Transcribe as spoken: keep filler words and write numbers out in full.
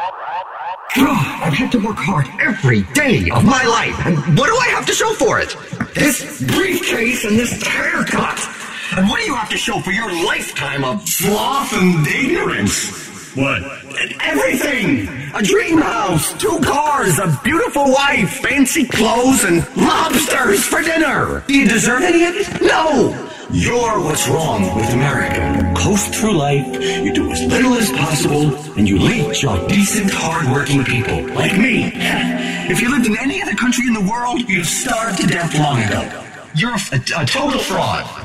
God, I've had to work hard every day of my life, and what do I have to show for it? This briefcase and this haircut. And what do you have to show for your lifetime of sloth and ignorance? What? Everything! A dream house, two cars, a beautiful wife, fancy clothes, and lobsters for dinner! Do you deserve any of it? No! You're what's wrong with America. Coast through life, you do as little as possible, and you leech on decent, hard-working people like me. If you lived in any other country in the world, you'd starve to death long ago. You're a, a, a total fraud.